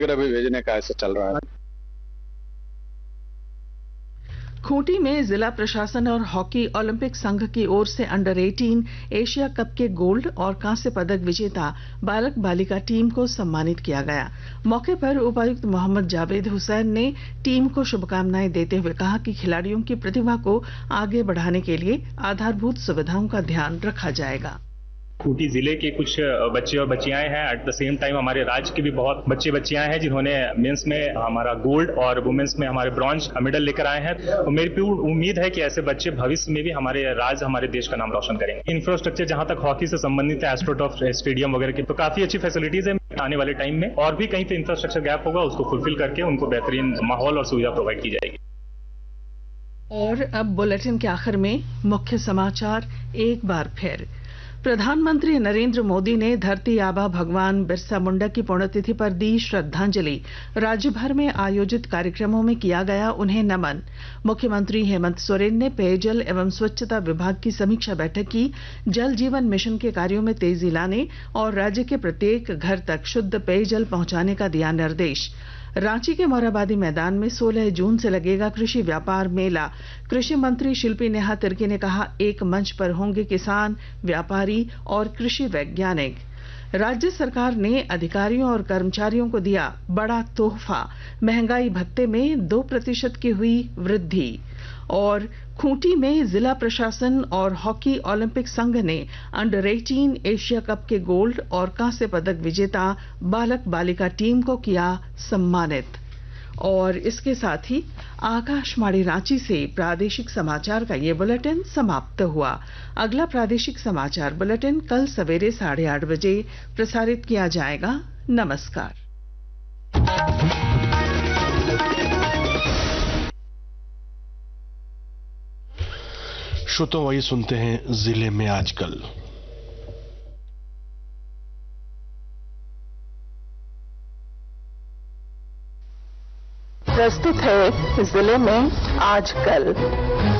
अभी भेजने का ऐसा चल रहा है। खूंटी में जिला प्रशासन और हॉकी ओलंपिक संघ की ओर से अंडर 18 एशिया कप के गोल्ड और कांस्य पदक विजेता बालक बालिका टीम को सम्मानित किया गया। मौके पर उपायुक्त मोहम्मद जावेद हुसैन ने टीम को शुभकामनाएं देते हुए कहा कि खिलाड़ियों की प्रतिभा को आगे बढ़ाने के लिए आधारभूत सुविधाओं का ध्यान रखा जाएगा। खूंटी जिले के कुछ बच्चे और बच्चियां हैं। एट द सेम टाइम हमारे राज्य के भी बहुत बच्चे बच्चियां हैं जिन्होंने मेंस में हमारा गोल्ड और वुमेन्स में हमारे ब्रॉन्ज मेडल लेकर आए हैं। तो मेरी पूरी उम्मीद है कि ऐसे बच्चे भविष्य में भी हमारे राज्य हमारे देश का नाम रोशन करेंगे। इंफ्रास्ट्रक्चर जहां तक हॉकी से संबंधित है, एस्ट्रोटर्फ स्टेडियम वगैरह के, तो काफी अच्छी फैसिलिटीज है। आने वाले टाइम में और भी कहीं पे इंफ्रास्ट्रक्चर गैप होगा, उसको फुलफिल करके उनको बेहतरीन माहौल और सुविधा प्रोवाइड की जाएगी। और अब बुलेटिन के आखिर में मुख्य समाचार एक बार फिर। प्रधानमंत्री नरेंद्र मोदी ने धरती आबा भगवान बिरसा मुंडा की पुण्यतिथि पर दी श्रद्धांजलि। राज्य भर में आयोजित कार्यक्रमों में किया गया उन्हें नमन। मुख्यमंत्री हेमंत सोरेन ने पेयजल एवं स्वच्छता विभाग की समीक्षा बैठक की। जल जीवन मिशन के कार्यों में तेजी लाने और राज्य के प्रत्येक घर तक शुद्ध पेयजल पहुंचाने का दिया निर्देश। रांची के मोरहाबादी मैदान में 16 जून से लगेगा कृषि व्यापार मेला। कृषि मंत्री शिल्पी नेहा तिर्की ने कहा, एक मंच पर होंगे किसान, व्यापारी और कृषि वैज्ञानिक। राज्य सरकार ने अधिकारियों और कर्मचारियों को दिया बड़ा तोहफा, महंगाई भत्ते में 2% की हुई वृद्धि। और खूंटी में जिला प्रशासन और हॉकी ओलंपिक संघ ने अंडर 18 एशिया कप के गोल्ड और कांस्य पदक विजेता बालक बालिका टीम को किया सम्मानित। और इसके साथ ही आकाशवाणी रांची से प्रादेशिक समाचार का ये बुलेटिन समाप्त हुआ। अगला प्रादेशिक समाचार बुलेटिन कल सवेरे 8:30 बजे प्रसारित किया जाएगा। नमस्कार। श्रोताओं, वही सुनते हैं जिले में आजकल। प्रस्तुत है जिले में आजकल।